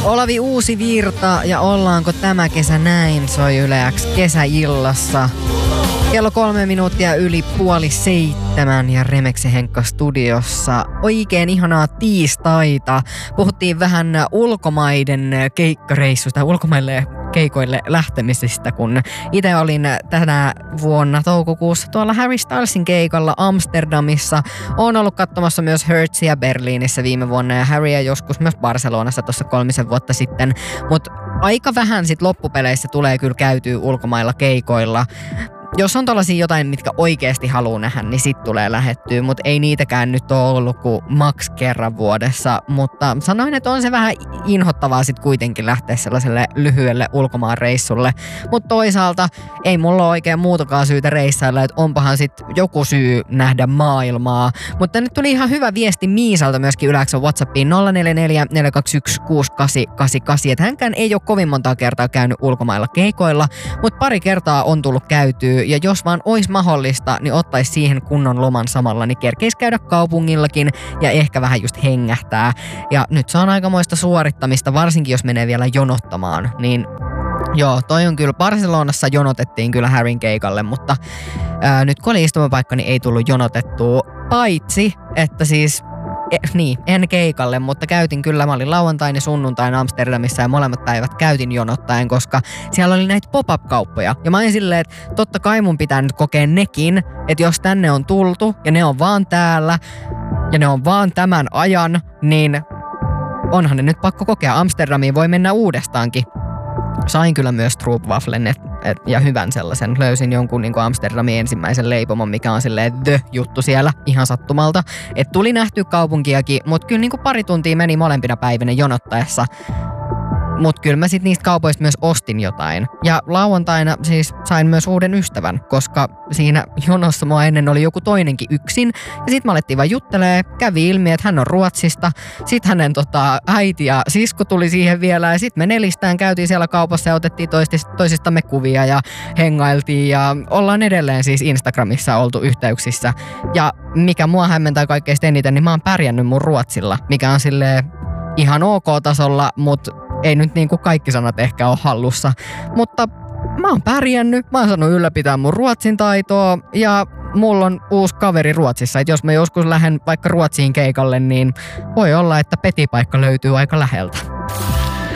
Olavi Uusivirta ja Ollaanko tämä kesä näin soi Yle X kesäillassa. Kello 3 minuuttia yli 6:30 ja Remeksen Henkka studiossa. Oikein ihanaa tiistaita. Puhuttiin vähän ulkomaiden keikkareissusta, ulkomaille keikoille lähtemisistä, kun itse olin tänä vuonna toukokuussa tuolla Harry Stylesin keikalla Amsterdamissa. Olen ollut katsomassa myös Hertzia Berliinissä viime vuonna ja Harryä joskus myös Barcelonassa tuossa 3 vuotta sitten. Mutta aika vähän sit loppupeleissä tulee kyllä käytyä ulkomailla keikoilla. Jos on tollasia jotain, mitkä oikeasti haluaa nähdä, niin sit tulee lähettyä, mutta ei niitäkään nyt ole ollut kuin maks kerran vuodessa. Mutta sanoin, että on se vähän inhottavaa sit kuitenkin lähteä sellaiselle lyhyelle ulkomaanreissulle. Mutta toisaalta ei mulla ole oikein muutakaan syytä reissailla, että onpahan sit joku syy nähdä maailmaa. Mutta nyt tuli ihan hyvä viesti Miisalta myöskin Yläksän WhatsAppiin 044 421 6888, että hänkään ei ole kovin montaa kertaa käynyt ulkomailla keikoilla, mutta pari kertaa on tullut käytyä. Ja jos vaan olisi mahdollista, niin ottaisi siihen kunnon loman samalla, niin kerkeisi käydä kaupungillakin ja ehkä vähän just hengähtää. Ja nyt se on aikamoista suorittamista, varsinkin jos menee vielä jonottamaan. Niin joo, toi on kyllä, Barcelonassa jonotettiin kyllä Harryn keikalle, mutta nyt kun oli istumapaikka, niin ei tullut jonotettua. Paitsi, että siis en keikalle, mutta käytin kyllä, mä olin lauantain ja sunnuntain Amsterdamissa ja molemmat päivät käytin jonottaen, koska siellä oli näitä pop-up-kauppoja. Ja mä olin silleen, että totta kai mun pitää nyt kokea nekin, että jos tänne on tultu ja ne on vaan täällä ja ne on vaan tämän ajan, niin onhan ne nyt pakko kokea. Amsterdamiin voi mennä uudestaankin. Sain kyllä myös Stroopwaflen ja hyvän sellaisen. Löysin jonkun niin kuin Amsterdamin ensimmäisen leipomon, mikä on silleen the-juttu siellä ihan sattumalta. Et tuli nähty kaupunkiakin, mutta kyllä niin kuin pari tuntia meni molempina päivinä jonottaessa. Mutta kyllä mä sit niistä kaupoista myös ostin jotain. Ja lauantaina siis sain myös uuden ystävän, koska siinä jonossa mua ennen oli joku toinenkin yksin. Ja sit mä alettiin vaan juttelee, kävi ilmi, että hän on Ruotsista. Sit hänen äiti ja sisko tuli siihen vielä ja sit me nelistään käytiin siellä kaupassa ja otettiin toisistamme kuvia ja hengailtiin. Ja ollaan edelleen siis Instagramissa oltu yhteyksissä. Ja mikä mua hämmentää kaikkein eniten, niin mä oon pärjännyt mun ruotsilla, mikä on silleen ihan ok-tasolla, mutta ei nyt niin kuin kaikki sanat ehkä ole hallussa, mutta mä oon pärjännyt, mä oon saanut ylläpitää mun ruotsin taitoa ja mulla on uusi kaveri Ruotsissa, että jos mä joskus lähden vaikka Ruotsiin keikalle, niin voi olla, että petipaikka löytyy aika läheltä.